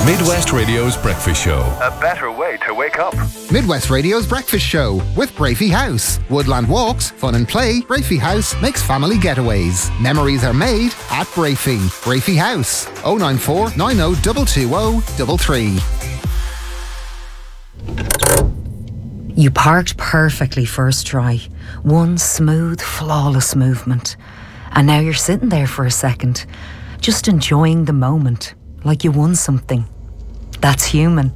Midwest Radio's Breakfast Show. A better way to wake up. Midwest Radio's Breakfast Show with Brafey House. Woodland walks, fun and play. Brafey House makes family getaways. Memories are made at Brafey. Brafey House. 094 90 220 33. You parked perfectly first try. One smooth, flawless movement. And now you're sitting there for a second, just enjoying the moment, like you won something. That's human.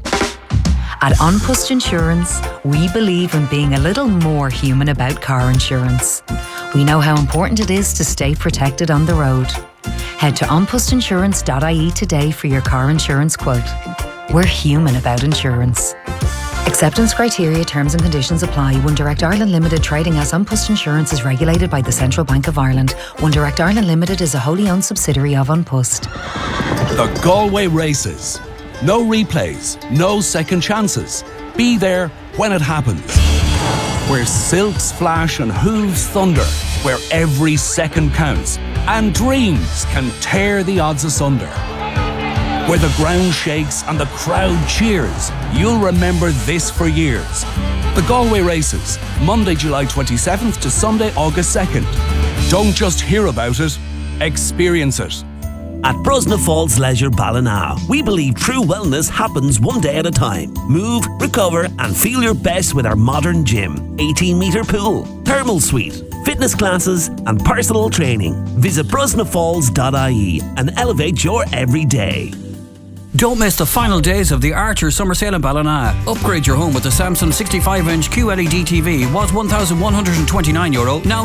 At Unpust Insurance, we believe in being a little more human about car insurance. We know how important it is to stay protected on the road. Head to unpustinsurance.ie today for your car insurance quote. We're human about insurance. Acceptance criteria, terms and conditions apply. One Direct Ireland Limited, trading as Unpust Insurance, is regulated by the Central Bank of Ireland. One Direct Ireland Limited is a wholly owned subsidiary of Unpust. The Galway Races. No replays, no second chances. Be there when it happens. Where silks flash and hooves thunder. Where every second counts and dreams can tear the odds asunder. Where the ground shakes and the crowd cheers. You'll remember this for years. The Galway Races, Monday, July 27th to Sunday, August 2nd. Don't just hear about it, experience it. At Brosna Falls Leisure Ballina, we believe true wellness happens one day at a time. Move, recover and feel your best with our modern gym, 18-metre pool, thermal suite, fitness classes and personal training. Visit brosnafalls.ie and elevate your everyday. Don't miss the final days of the Archer Summer Sale in Ballina. Upgrade your home with the Samsung 65-inch QLED TV. Was €1,129, now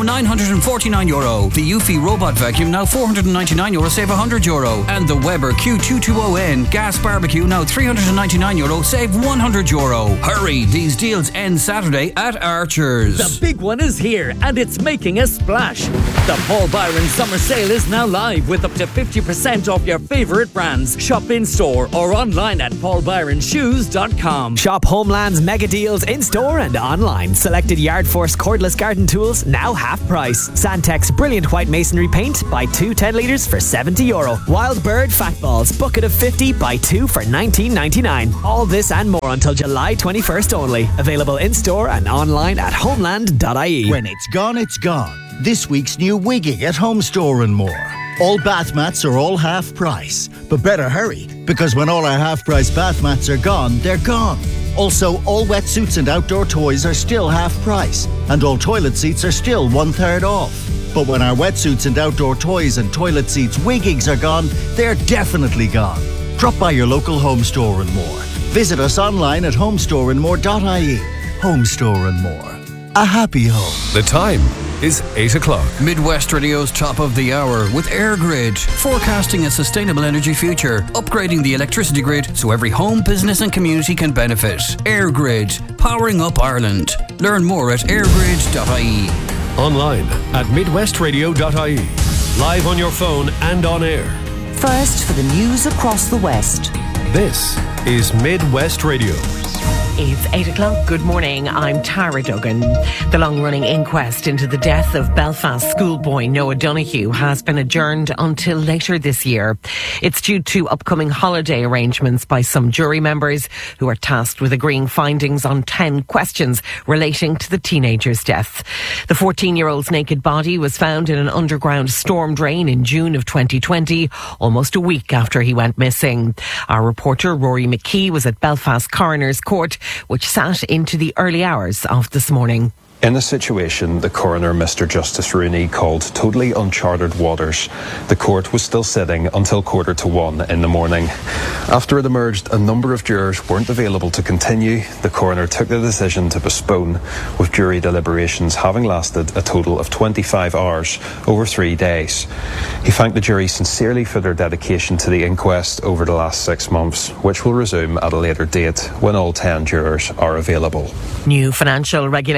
€949. The Eufy Robot Vacuum, now €499, save €100. And the Weber Q220N Gas Barbecue, now €399, save €100. Hurry, these deals end Saturday at Archer's. The big one is here, and it's making a splash. The Paul Byron Summer Sale is now live with up to 50% off your favourite brands. Shop in-store or online at paulbyronshoes.com. Shop Homeland's mega deals in-store and online. Selected Yard Force cordless garden tools now half price. Sandtex brilliant white masonry paint, buy 2 10 litres for €70. Wild Bird fat balls, bucket of 50, buy 2 for $19.99. All this and more until July 21st only. Available in-store and online at homeland.ie. When it's gone, it's gone. This week's new wigging at Home Store and More. All bath mats are all half price. But better hurry, because when all our half price bath mats are gone, they're gone. Also, all wetsuits and outdoor toys are still half price. And all toilet seats are still 1/3 off. But when our wetsuits and outdoor toys and toilet seats wiggings are gone, they're definitely gone. Drop by your local Home Store and More. Visit us online at homestoreandmore.ie. Home Store and More. A happy home. The time is 8 o'clock. Midwest Radio's top of the hour with AirGrid, forecasting a sustainable energy future, upgrading the electricity grid so every home, business and community can benefit. AirGrid, powering up Ireland. Learn more at airgrid.ie. Online at midwestradio.ie. Live on your phone and on air. First for the news across the West. This is Midwest Radio. It's 8 o'clock. Good morning. I'm Tara Duggan. The long-running inquest into the death of Belfast schoolboy Noah Donoghue has been adjourned until later this year. It's due to upcoming holiday arrangements by some jury members who are tasked with agreeing findings on 10 questions relating to the teenager's death. The 14-year-old's naked body was found in an underground storm drain in June of 2020, almost a week after he went missing. Our reporter Rory McKee was at Belfast Coroner's Court, which sat into the early hours of this morning. In a situation the coroner, Mr Justice Rooney, called totally uncharted waters, the court was still sitting until 1:45 in the morning. After it emerged a number of jurors weren't available to continue, the coroner took the decision to postpone, with jury deliberations having lasted a total of 25 hours over 3 days. He thanked the jury sincerely for their dedication to the inquest over the last 6 months, which will resume at a later date when all 10 jurors are available. New financial regulations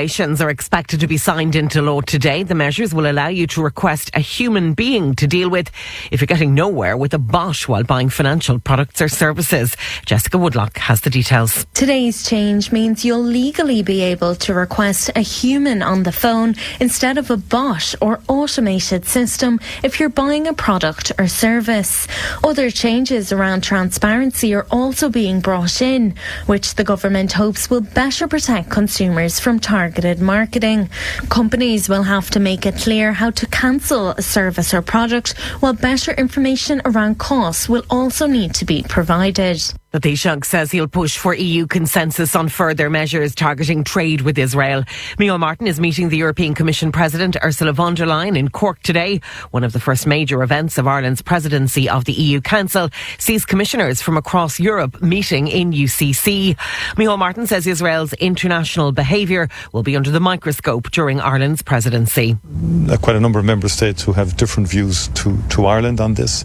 are expected to be signed into law today. The measures will allow you to request a human being to deal with if you're getting nowhere with a bot while buying financial products or services. Jessica Woodlock has the details. Today's change means you'll legally be able to request a human on the phone instead of a bot or automated system if you're buying a product or service. Other changes around transparency are also being brought in, which the government hopes will better protect consumers from targeted marketing. Companies will have to make it clear how to cancel a service or product, while better information around costs will also need to be provided. The Taoiseach says he'll push for EU consensus on further measures targeting trade with Israel. Micheál Martin is meeting the European Commission President Ursula von der Leyen in Cork today. One of the first major events of Ireland's presidency of the EU Council sees commissioners from across Europe meeting in UCC. Micheál Martin says Israel's international behaviour will be under the microscope during Ireland's presidency. Quite a number of member states who have different views to Ireland on this,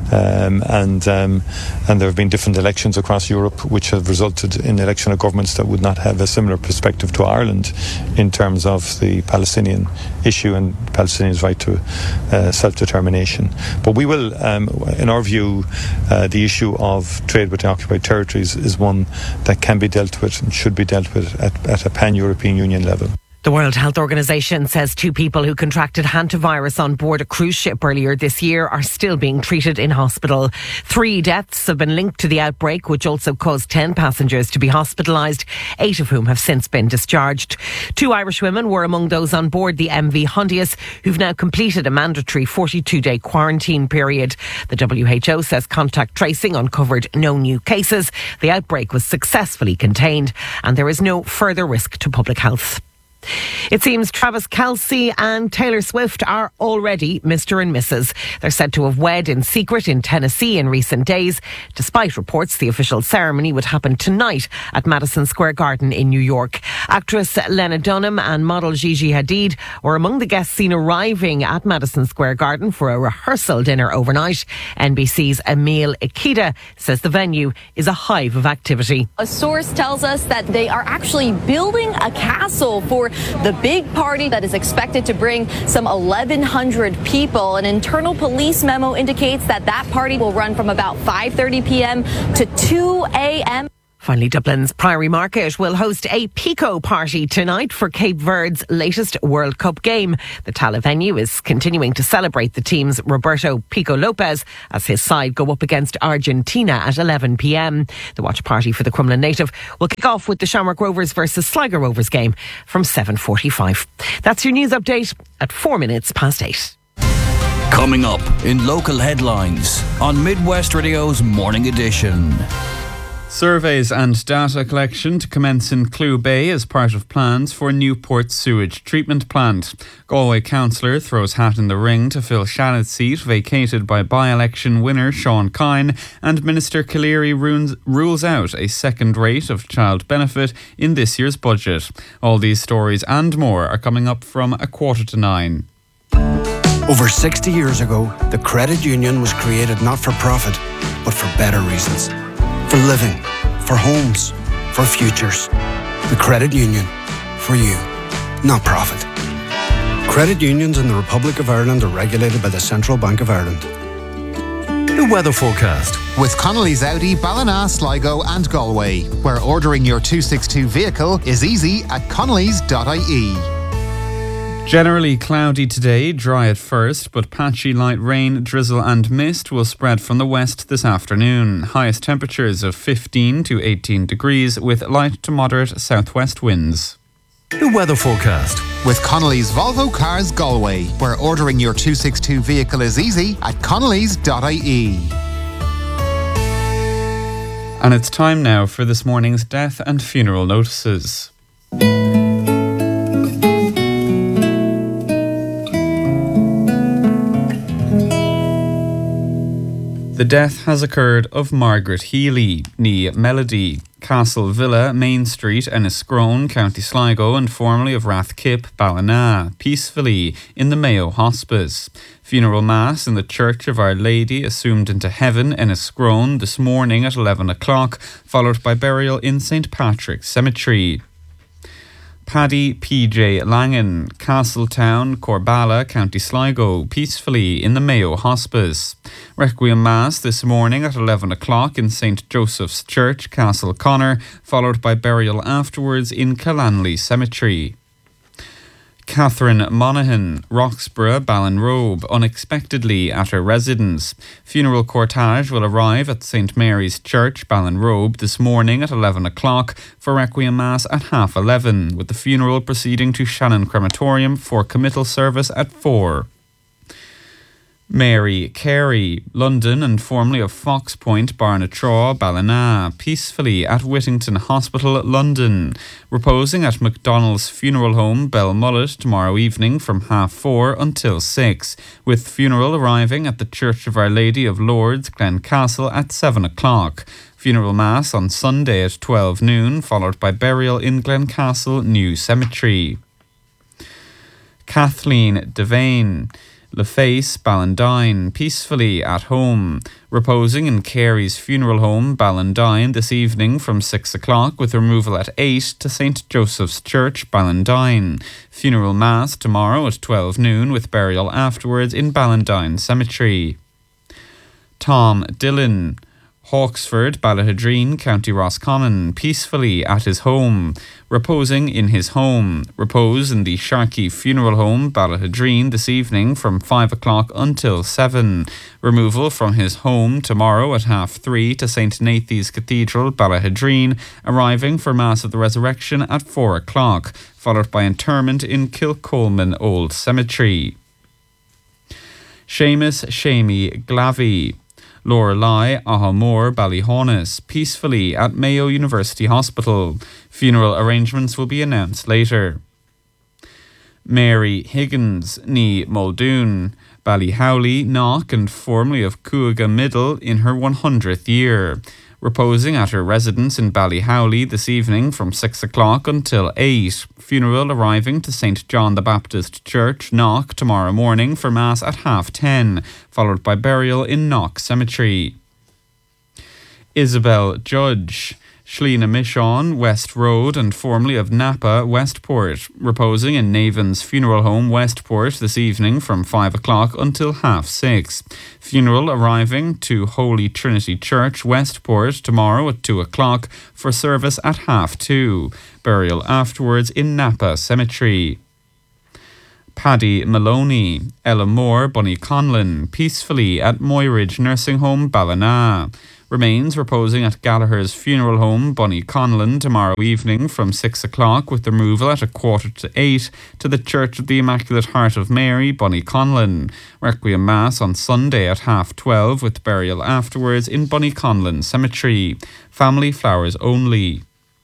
and there have been different elections across Europe which have resulted in election of governments that would not have a similar perspective to Ireland in terms of the Palestinian issue and Palestinians' right to self-determination. But we will, in our view, the issue of trade with the occupied territories is one that can be dealt with and should be dealt with at a pan-European Union level. The World Health Organization says 2 people who contracted hantavirus on board a cruise ship earlier this year are still being treated in hospital. 3 deaths have been linked to the outbreak, which also caused 10 passengers to be hospitalised, 8 of whom have since been discharged. 2 Irish women were among those on board the MV Hondius who've now completed a mandatory 42-day quarantine period. The WHO says contact tracing uncovered no new cases. The outbreak was successfully contained and there is no further risk to public health. It seems Travis Kelce and Taylor Swift are already Mr. and Mrs. They're said to have wed in secret in Tennessee in recent days. Despite reports the official ceremony would happen tonight at Madison Square Garden in New York. Actress Lena Dunham and model Gigi Hadid were among the guests seen arriving at Madison Square Garden for a rehearsal dinner overnight. NBC's Emil Ikeda says the venue is a hive of activity. A source tells us that they are actually building a castle for the big party that is expected to bring some 1,100 people. An internal police memo indicates that party will run from about 5:30 p.m. to 2 a.m. Finally, Dublin's Priory Market will host a Pico party tonight for Cape Verde's latest World Cup game. The Tala venue is continuing to celebrate the team's Roberto Pico Lopez as his side go up against Argentina at 11 p.m. The watch party for the Crumlin native will kick off with the Shamrock Rovers versus Sligo Rovers game from 7:45. That's your news update at 4 minutes past 8. Coming up in local headlines on Midwest Radio's Morning Edition. Surveys and data collection to commence in Clew Bay as part of plans for Newport sewage treatment plant. Galway councillor throws hat in the ring to fill Shannon's seat vacated by by-election winner Sean Kine, and Minister Cleary rules out a second rate of child benefit in this year's budget. All these stories and more are coming up from 8:45. Over 60 years ago, the credit union was created not for profit, but for better reasons. For living, for homes, for futures. The credit union, for you, not profit. Credit unions in the Republic of Ireland are regulated by the Central Bank of Ireland. The weather forecast with Connolly's Audi, Ballina, Sligo and Galway, where ordering your 262 vehicle is easy at connellys.ie. Generally cloudy today, dry at first, but patchy light rain, drizzle and mist will spread from the west this afternoon. Highest temperatures of 15 to 18 degrees with light to moderate southwest winds. The weather forecast with Connolly's Volvo Cars Galway, where ordering your 262 vehicle is easy at connellys.ie. And it's time now for this morning's death and funeral notices. The death has occurred of Margaret Healy, née Melody, Castle Villa, Main Street, Enniscrone, County Sligo, and formerly of Rathkip, Ballina, peacefully in the Mayo Hospice. Funeral Mass in the Church of Our Lady, Assumed into Heaven, Enniscrone, this morning at 11 o'clock, followed by burial in St. Patrick's Cemetery. Paddy PJ Langan, Castletown, Corbala, County Sligo, peacefully in the Mayo Hospice. Requiem Mass this morning at 11 o'clock in St. Joseph's Church, Castleconnor, followed by burial afterwards in Killanley Cemetery. Catherine Monaghan, Roxburgh, Ballinrobe, unexpectedly at her residence. Funeral cortege will arrive at St. Mary's Church, Ballinrobe, this morning at 11 o'clock for Requiem Mass at 11:30, with the funeral proceeding to Shannon Crematorium for committal service at 4. Mary Carey, London and formerly of Fox Point, Barnatraw, Ballina, peacefully at Whittington Hospital, London, reposing at McDonnell's Funeral Home, Belmullet, tomorrow evening from 4:30 until 6, with funeral arriving at the Church of Our Lady of Lourdes, Glencastle at 7 o'clock. Funeral Mass on Sunday at 12 noon, followed by burial in Glencastle New Cemetery. Kathleen Devane, Laface, Ballandine, peacefully at home, reposing in Carey's Funeral Home, Ballandine, this evening from 6 o'clock, with removal at 8 to St. Joseph's Church, Ballandine. Funeral Mass tomorrow at 12 noon, with burial afterwards in Ballandine Cemetery. Tom Dillon, Hawksford, Ballahadreen, County Roscommon, peacefully at his home, reposing in his home. Repose in the Sharkey Funeral Home, Ballahadreen, this evening from 5 o'clock until 7. Removal from his home tomorrow at 3:30 to St. Nathan's Cathedral, Ballahadreen, arriving for Mass of the Resurrection at 4 o'clock, followed by interment in Kilcolman Old Cemetery. Seamus Shamey Glavey, Lorelei Ahamore, Ballyhaunis, peacefully at Mayo University Hospital. Funeral arrangements will be announced later. Mary Higgins, ní Muldoon, Ballyhowley, Knock, and formerly of Cuaga Middle in her 100th year. Reposing at her residence in Ballyhowley this evening from 6 o'clock until 8. Funeral arriving to St. John the Baptist Church, Knock, tomorrow morning for Mass at 10:30, followed by burial in Knock Cemetery. Isabel Judge, Shlina Michon, West Road, and formerly of Napa, Westport, reposing in Navan's Funeral Home, Westport, this evening from 5 o'clock until 6:30. Funeral arriving to Holy Trinity Church, Westport, tomorrow at 2 o'clock for service at 2:30. Burial afterwards in Napa Cemetery. Paddy Maloney, Ella Moore, Bunny Conlon, peacefully at Moyridge Nursing Home, Ballina. Remains reposing at Gallagher's Funeral Home, Bunny Conlon, tomorrow evening from 6 o'clock, with removal at 7:45 to the Church of the Immaculate Heart of Mary, Bunny Conlon. Requiem Mass on Sunday at 12:30, with burial afterwards in Bunny Conlon Cemetery. Family flowers only.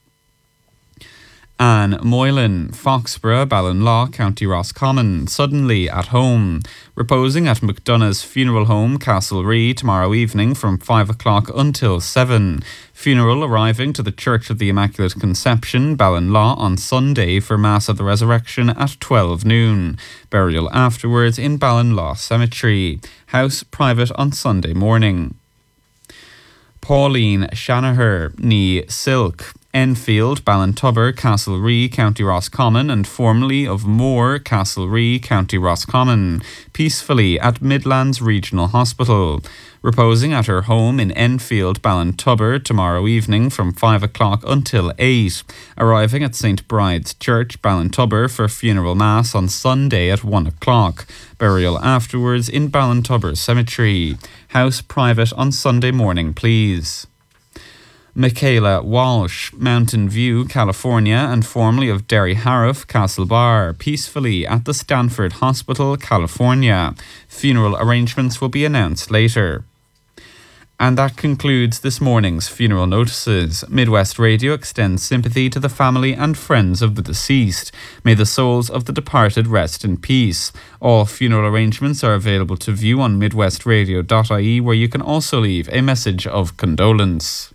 Anne Moylan, Foxborough, Ballinlaw, County Roscommon, suddenly at home. Reposing at McDonough's Funeral Home, Castlerea, tomorrow evening from 5 o'clock until 7. Funeral arriving to the Church of the Immaculate Conception, Ballinlaw, on Sunday for Mass of the Resurrection at 12 noon. Burial afterwards in Ballinlaw Cemetery. House private on Sunday morning. Pauline Shanaher, ní Silk, Enfield, Ballintubber, Castlerea, County Roscommon, and formerly of Moore, Castlerea, County Roscommon, peacefully at Midlands Regional Hospital. Reposing at her home in Enfield, Ballintubber, tomorrow evening from 5 o'clock until 8. Arriving at St. Bride's Church, Ballintubber, for funeral mass on Sunday at 1 o'clock. Burial afterwards in Ballintubber Cemetery. House private on Sunday morning, please. Michaela Walsh, Mountain View, California, and formerly of Derry Harriff, Castlebar, peacefully at the Stanford Hospital, California. Funeral arrangements will be announced later. And that concludes this morning's funeral notices. Midwest Radio extends sympathy to the family and friends of the deceased. May the souls of the departed rest in peace. All funeral arrangements are available to view on midwestradio.ie, where you can also leave a message of condolence.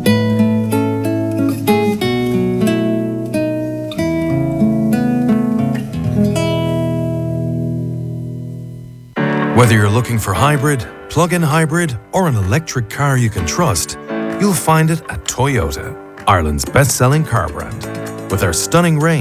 Whether you're looking for hybrid, plug-in hybrid, or an electric car you can trust, you'll find it at Toyota, Ireland's best-selling car brand. With our stunning range,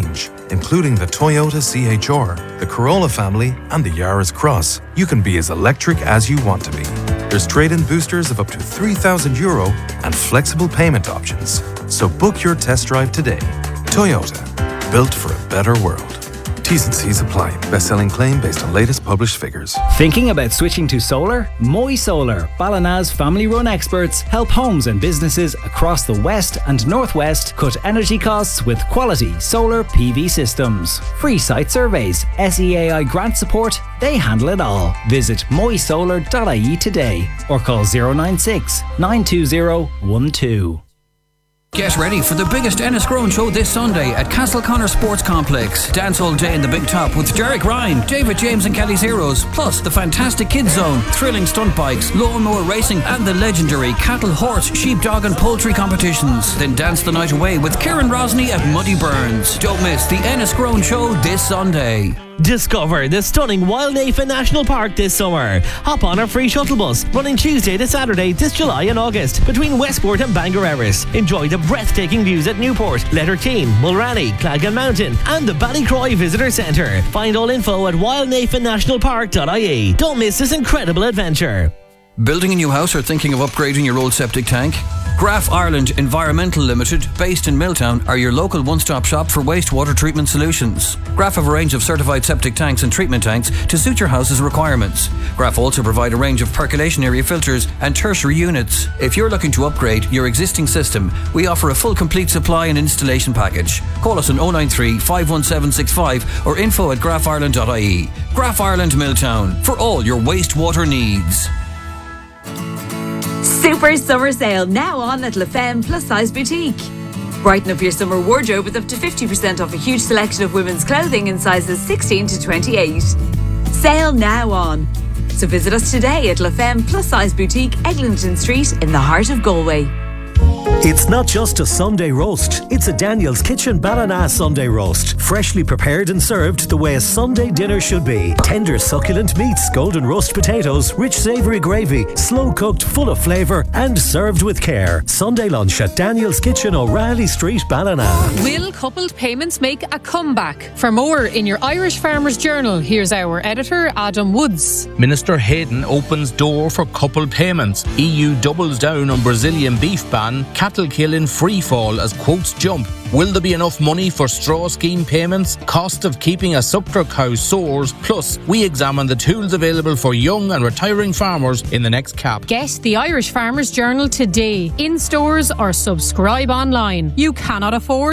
including the Toyota CHR, the Corolla family, and the Yaris Cross. You can be as electric as you want to be. There's trade-in boosters of up to €3,000 and flexible payment options. So book your test drive today. Toyota, built for a better world. T's and C's apply. Best-selling claim based on latest published figures. Thinking about switching to solar? Moy Solar, Ballina's family-run experts, help homes and businesses across the West and Northwest cut energy costs with quality solar PV systems. Free site surveys, SEAI grant support, they handle it all. Visit moysolar.ie today or call 096 920 12. Get ready for the biggest Enniscrone show this Sunday at Castleconnor Sports Complex. Dance all day in the Big Top with Derek Ryan, David James and Kelly's Heroes, plus the fantastic Kids Zone, thrilling stunt bikes, lawnmower racing and the legendary cattle, horse, sheep, dog and poultry competitions. Then dance the night away with Kieran Rosney at Muddy Burns. Don't miss the Enniscrone show this Sunday. Discover the stunning Wildnafa National Park this summer. Hop on our free shuttle bus running Tuesday to Saturday this July and August between Westport and Bangor Erris. Enjoy the breathtaking views at Newport, Letterkeem, Mulranny, Clagan Mountain and the Ballycroy Visitor Centre. Find all info at wildnafanationalpark.ie. Don't miss this incredible adventure. Building a new house or thinking of upgrading your old septic tank? Graf Ireland Environmental Limited, based in Milltown, are your local one-stop shop for wastewater treatment solutions. Graf have a range of certified septic tanks and treatment tanks to suit your house's requirements. Graf also provide a range of percolation area filters and tertiary units. If you're looking to upgrade your existing system, we offer a full complete supply and installation package. Call us on 093 51765 or info at grafireland.ie. Graf Ireland Milltown, for all your wastewater needs. Super summer sale now on at La Femme Plus Size Boutique. Brighten up your summer wardrobe with up to 50% off a huge selection of women's clothing in sizes 16 to 28. Sale now on. So visit us today at La Femme Plus Size Boutique, Eglinton Street in the heart of Galway. It's not just a Sunday roast, it's a Daniel's Kitchen Ballina Sunday roast. Freshly prepared and served the way a Sunday dinner should be. Tender succulent meats, golden roast potatoes, rich savoury gravy, slow cooked, full of flavour and served with care. Sunday lunch at Daniel's Kitchen, O'Reilly Street, Ballina. Will coupled payments make a comeback? For more in your Irish Farmers Journal, here's our editor Adam Woods. Minister Hayden opens door for coupled payments. EU doubles down on Brazilian beef ban. Cattle kill in free fall as quotes jump. Will there be enough money for straw scheme payments? Cost of keeping a suckler cow soars. Plus, we examine the tools available for young and retiring farmers in the next CAP. Get the Irish Farmers Journal today, in stores or subscribe online. You cannot afford